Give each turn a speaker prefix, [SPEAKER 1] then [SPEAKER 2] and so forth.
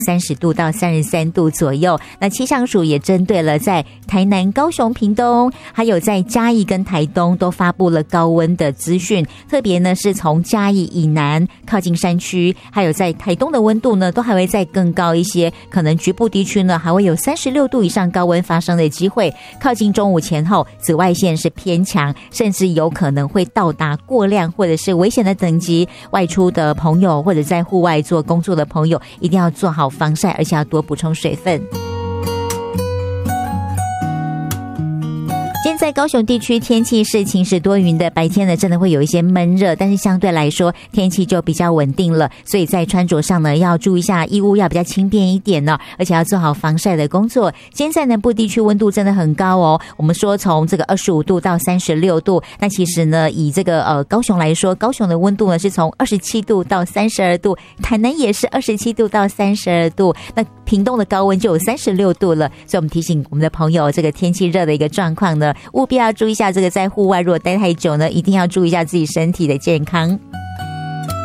[SPEAKER 1] 30度到33度左右。那气象署也针对了在台南、高雄、屏东，还有在嘉义跟台东都发布了高温的资讯，特别呢是从嘉义以南靠近山区，还有在台东的温度呢都还会再更高一些，可能局部地区呢还会有36度以上高温发生的机会。靠近中午前后，紫外线是偏强，甚至有可能会到达过量或者是危险的等级。外出的朋友或者在户外做工作的朋友，一定要做好防晒，而且要多补充水分。现在高雄地区天气是晴时多云的，白天呢真的会有一些闷热，但是相对来说天气就比较稳定了，所以在穿着上呢要注意一下，衣物要比较轻便一点呢，而且要做好防晒的工作。现在南部地区温度真的很高哦，我们说从这个25度到36度，那其实呢以这个高雄来说，高雄的温度呢是从27度到32度，台南也是27度到32度，那屏东的高温就有36度了。所以我们提醒我们的朋友，这个天气热的一个状况呢，务必要注意一下，这个在户外如果待太久呢，一定要注意一下自己身体的健康。